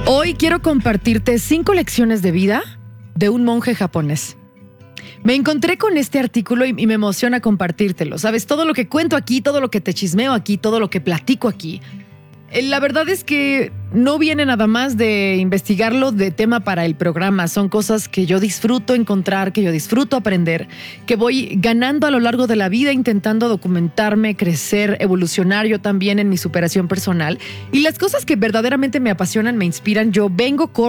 Hoy quiero compartirte 5 lecciones de vida de un monje japonés. Me encontré con este artículo y me emociona compartírtelo. Sabes, todo lo que cuento aquí, todo lo que te chismeo aquí, todo lo que platico aquí. La verdad es que no viene nada más de investigarlo de tema para el programa. Son cosas que yo disfruto encontrar, que yo disfruto aprender, que voy ganando a lo largo de la vida intentando documentarme, crecer, evolucionar yo también en mi superación personal. Y las cosas que verdaderamente me apasionan, me inspiran, yo vengo